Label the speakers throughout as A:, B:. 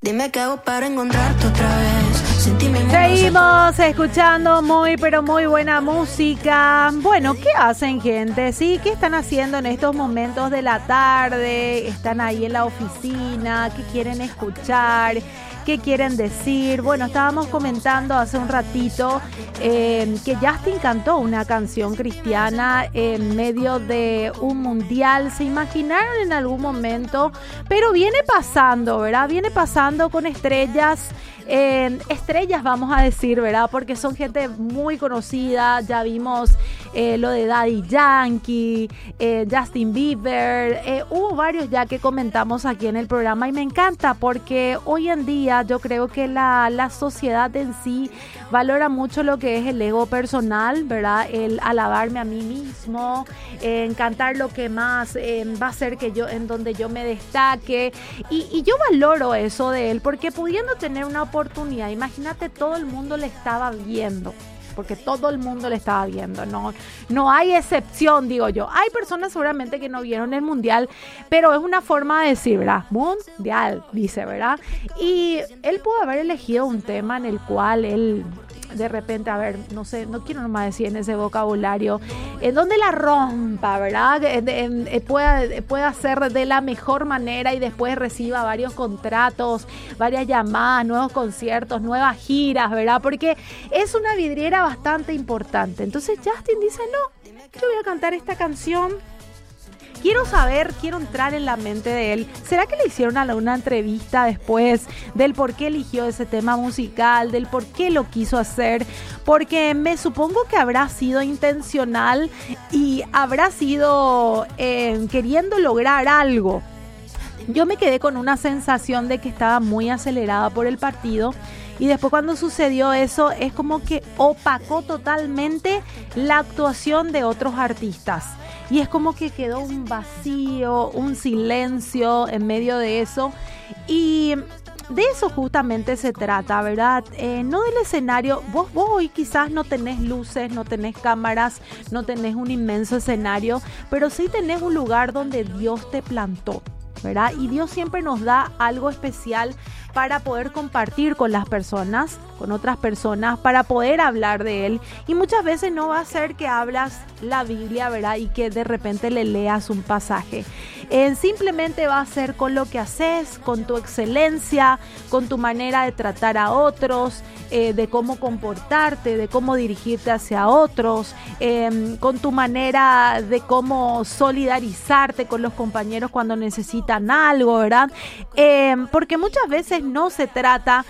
A: Dime qué hago para encontrarte otra vez.
B: Seguimos escuchando muy pero muy buena música. Bueno, ¿qué hacen, gente? ¿Sí? ¿Qué están haciendo en estos momentos de la tarde? ¿Están ahí en la oficina? ¿Qué quieren escuchar? ¿Qué quieren decir? Bueno, estábamos comentando hace un ratito que Justin cantó una canción cristiana en medio de un mundial. ¿Se imaginaron en algún momento? Pero viene pasando, ¿verdad? Viene pasando con estrellas. Estrellas, vamos a decir, ¿verdad? Porque son gente muy conocida. Ya vimos lo de Daddy Yankee, Justin Bieber. Hubo varios ya que comentamos aquí en el programa y me encanta porque hoy en día yo creo que la sociedad en sí valora mucho lo que es el ego personal, ¿verdad? El alabarme a mí mismo, cantar lo que más va a hacer que yo, en donde yo me destaque. Y yo valoro eso de él porque pudiendo tener una oportunidad, imagínate, todo el mundo le estaba viendo. Porque todo el mundo le estaba viendo, no hay excepción, digo yo. Hay personas seguramente que no vieron el mundial, pero es una forma de decir, ¿verdad? Mundial, dice, ¿verdad? Y él pudo haber elegido un tema en el cual él de repente, a ver, no sé, no quiero nomás decir en ese vocabulario, en donde la rompa, ¿verdad? Pueda hacer de la mejor manera y después reciba varios contratos, varias llamadas, nuevos conciertos, nuevas giras, ¿verdad? Porque es una vidriera bastante importante. Entonces Justin dice, no, yo voy a cantar esta canción. Quiero saber, quiero entrar en la mente de él. ¿Será que le hicieron alguna entrevista después del por qué eligió ese tema musical, del por qué lo quiso hacer? Porque me supongo que habrá sido intencional y habrá sido queriendo lograr algo. Yo me quedé con una sensación de que estaba muy acelerada por el partido. Y después cuando sucedió eso, es como que opacó totalmente la actuación de otros artistas. Y es como que quedó un vacío, un silencio en medio de eso. Y de eso justamente se trata, ¿verdad? No del escenario. Vos hoy quizás no tenés luces, no tenés cámaras, no tenés un inmenso escenario, pero sí tenés un lugar donde Dios te plantó, ¿verdad? Y Dios siempre nos da algo especial para poder compartir con las personas, con otras personas, para poder hablar de Él. Y muchas veces no va a ser que hablas la Biblia, ¿verdad? Y que de repente le leas un pasaje. Simplemente va a ser con lo que haces, con tu excelencia, con tu manera de tratar a otros, de cómo comportarte, de cómo dirigirte hacia otros, con tu manera de cómo solidarizarte con los compañeros cuando necesitan algo, ¿verdad? Porque muchas veces no se trata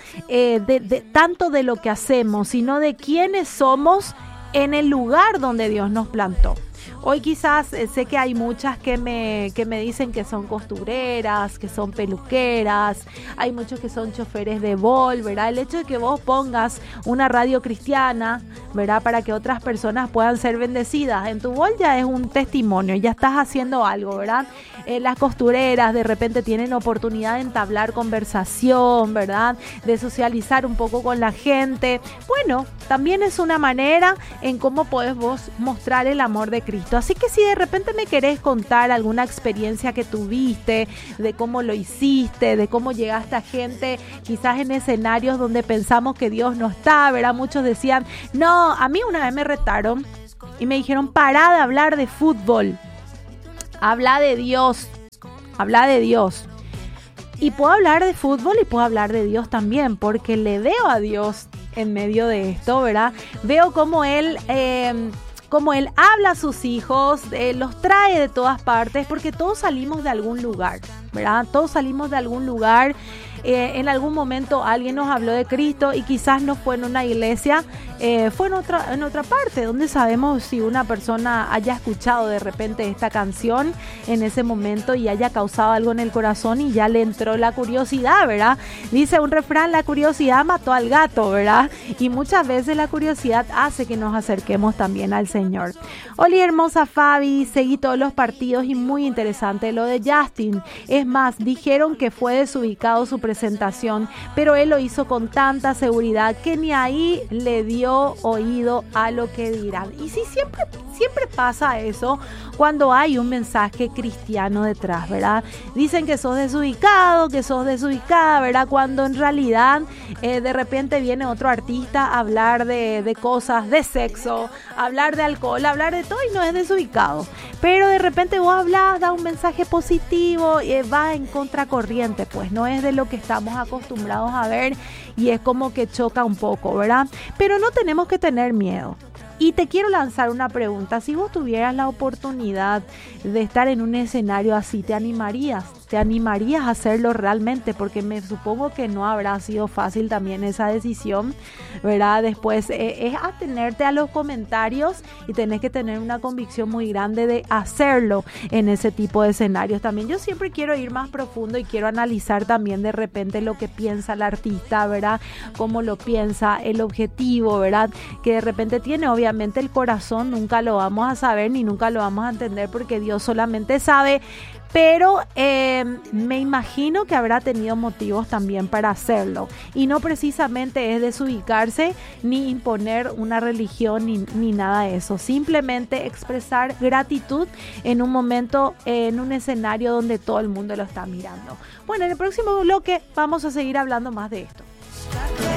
B: tanto de lo que hacemos, sino de quiénes somos en el lugar donde Dios nos plantó. Hoy quizás sé que hay muchas que me dicen que son costureras, que son peluqueras, hay muchos que son choferes de Bolt, ¿verdad? El hecho de que vos pongas una radio cristiana, ¿verdad? Para que otras personas puedan ser bendecidas en tu Bolt ya es un testimonio, ya estás haciendo algo, ¿verdad? Las costureras de repente tienen oportunidad de entablar conversación, ¿verdad? De socializar un poco con la gente. Bueno, también es una manera en cómo podés vos mostrar el amor de Cristo. Así que si de repente me querés contar alguna experiencia que tuviste, de cómo lo hiciste, de cómo llegaste a gente, quizás en escenarios donde pensamos que Dios no está, ¿verdad? Muchos decían, no, a mí una vez me retaron y me dijeron, pará de hablar de fútbol, habla de Dios, habla de Dios. Y puedo hablar de fútbol y puedo hablar de Dios también, porque le veo a Dios en medio de esto, ¿verdad? Veo cómo Él habla a sus hijos, los trae de todas partes, porque todos salimos de algún lugar, ¿verdad? Todos salimos de algún lugar. En algún momento alguien nos habló de Cristo y quizás no fue en una iglesia, fue en otra parte, donde sabemos si una persona haya escuchado de repente esta canción en ese momento y haya causado algo en el corazón y ya le entró la curiosidad, ¿verdad? Dice un refrán, la curiosidad mató al gato, ¿verdad? Y muchas veces la curiosidad hace que nos acerquemos también al Señor. Hola, hermosa Fabi, seguí todos los partidos y muy interesante lo de Justin. Es más, dijeron que fue desubicado su presentación, pero él lo hizo con tanta seguridad que ni ahí le dio oído a lo que dirán. Y sí, siempre pasa eso cuando hay un mensaje cristiano detrás, ¿verdad? Dicen que sos desubicado, que sos desubicada, ¿verdad? Cuando en realidad de repente viene otro artista a hablar de cosas, de sexo, hablar de alcohol, hablar de todo y no es desubicado. Pero de repente vos hablas, da un mensaje positivo y va en contracorriente, pues no es de lo que estamos acostumbrados a ver y es como que choca un poco, ¿verdad? Pero no tenemos que tener miedo. Y te quiero lanzar una pregunta. Si vos tuvieras la oportunidad de estar en un escenario así, ¿te animarías? ¿Te animarías a hacerlo realmente? Porque me supongo que no habrá sido fácil también esa decisión, ¿verdad? Después es atenerte a los comentarios y tenés que tener una convicción muy grande de hacerlo en ese tipo de escenarios también. Yo siempre quiero ir más profundo y quiero analizar también de repente lo que piensa el artista, ¿verdad? Cómo lo piensa, el objetivo, ¿verdad? Que de repente tiene, obviamente el corazón nunca lo vamos a saber ni nunca lo vamos a entender porque Dios solamente sabe, pero me imagino que habrá tenido motivos también para hacerlo y no precisamente es desubicarse ni imponer una religión ni nada de eso, simplemente expresar gratitud en un momento, en un escenario donde todo el mundo lo está mirando. Bueno, en el próximo bloque vamos a seguir hablando más de esto.